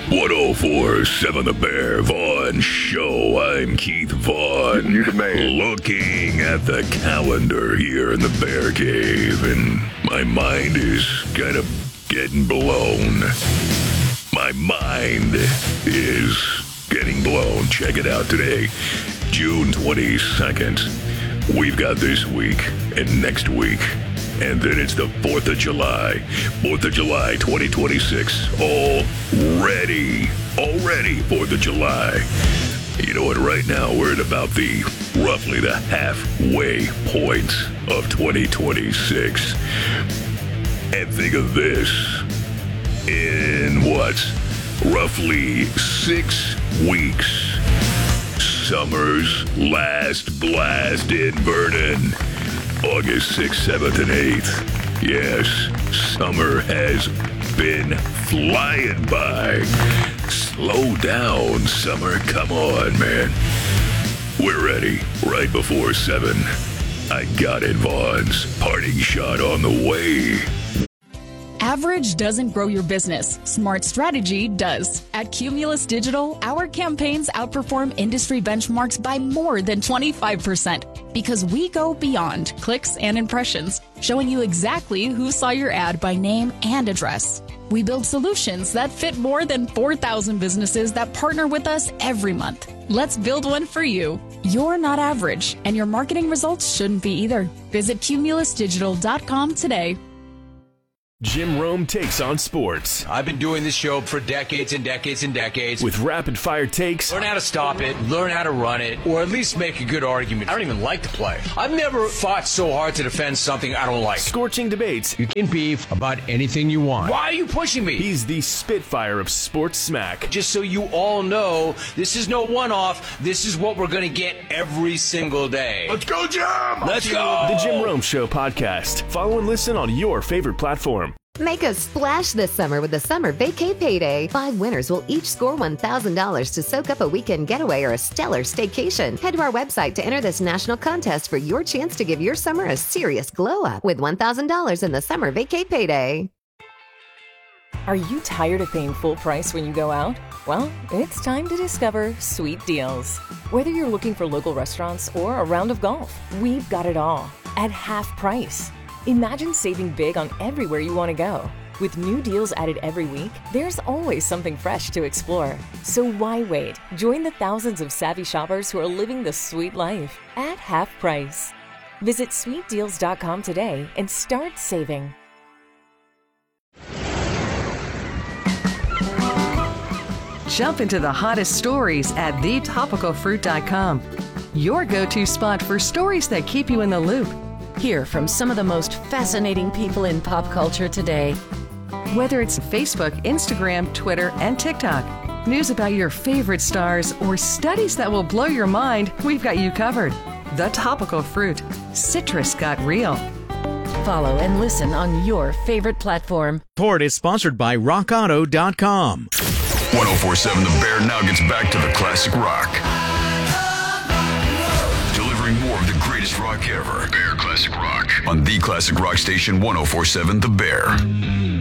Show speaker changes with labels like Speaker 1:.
Speaker 1: 1047 The Bear Vaughn Show. I'm Keith Vaughn.
Speaker 2: You the man.
Speaker 1: Looking at the calendar here in the Bear Cave, and my mind is kind of getting blown. My mind is getting blown. Check it out today, June 22nd. We've got this week and next week. And then it's the 4th of July. 4th of July, 2026. Already 4th of July. You know what? Right now, we're at about roughly the halfway point of 2026. And think of this. In roughly 6 weeks, summer's last blast in Vernon. August 6th, 7th, and 8th. Yes, summer has been flying by. Slow down, summer. Come on, man. We're ready. Right before 7. I got it, Vaughn's parting shot on the way.
Speaker 3: Average doesn't grow your business. Smart strategy does. At Cumulus Digital, our campaigns outperform industry benchmarks by more than 25% because we go beyond clicks and impressions, showing you exactly who saw your ad by name and address. We build solutions that fit more than 4,000 businesses that partner with us every month. Let's build one for you. You're not average, and your marketing results shouldn't be either. Visit cumulusdigital.com today.
Speaker 4: Jim Rome takes on sports.
Speaker 5: I've been doing this show for decades and decades and decades.
Speaker 4: With rapid-fire takes.
Speaker 5: Learn how to stop it, learn how to run it, or at least make a good argument. I don't even like to play. I've never fought so hard to defend something I don't like.
Speaker 4: Scorching debates.
Speaker 5: You can beef about anything you want. Why are you pushing me?
Speaker 4: He's the Spitfire of sports smack.
Speaker 5: Just so you all know, this is no one-off. This is what we're going to get every single day.
Speaker 1: Let's go, Jim!
Speaker 5: Let's go!
Speaker 4: The Jim Rome Show podcast. Follow and listen on your favorite platform.
Speaker 6: Make a splash this summer with the Summer Vacay Payday. 5 winners will each score $1,000 to soak up a weekend getaway or a stellar staycation. Head to our website to enter this national contest for your chance to give your summer a serious glow-up with $1,000 in the Summer Vacay Payday.
Speaker 7: Are you tired of paying full price when you go out? Well, it's time to discover Sweet Deals. Whether you're looking for local restaurants or a round of golf, we've got it all at half price. Imagine saving big on everywhere you want to go. With new deals added every week, there's always something fresh to explore. So why wait? Join the thousands of savvy shoppers who are living the sweet life at half price. Visit sweetdeals.com today and start saving.
Speaker 8: Jump into the hottest stories at thetopicalfruit.com. Your go-to spot for stories that keep you in the loop. Hear from some of the most fascinating people in pop culture today. Whether it's Facebook, Instagram, Twitter, and TikTok, news about your favorite stars, or studies that will blow your mind, we've got you covered. The Topical Fruit. Citrus got real.
Speaker 7: Follow and listen on your favorite platform.
Speaker 9: Report is sponsored by RockAuto.com.
Speaker 1: 1047 The Bear now gets back to the classic rock. Delivering more of the greatest rock ever. Bear Classic Rock. On the classic rock station 1047 The Bear.